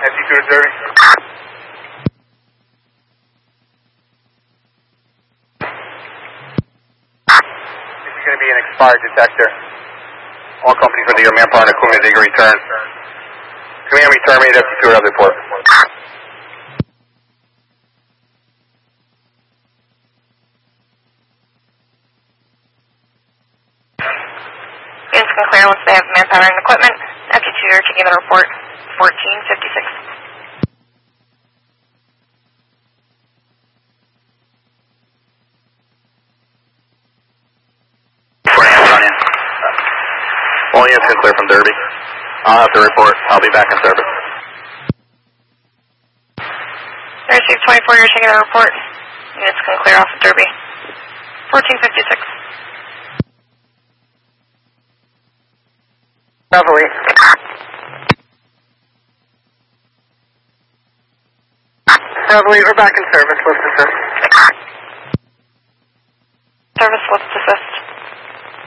SC2 to Derby. This is going to be an expired detector. All companies under your manpower and equipment that you return. Command, we terminate SC2 at other port. Units can clear once they have manpower and equipment. SC2, you're checking the report. 1456. All units can clear from Derby. I'll have to report. I'll be back in service. Received 24, you're checking the report. Units can clear off of Derby. 1456. Beverly. Beverly, we're back in service. Let's assist. Service, let's assist.